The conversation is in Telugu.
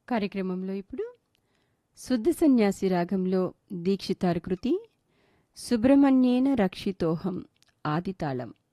కార్యక్రమంలో ఇప్పుడు శుద్ధ సన్యాసి రాగంలో దీక్షితార్ కృతి సుబ్రహ్మణ్యేన రక్షితోహం ఆదితాళం.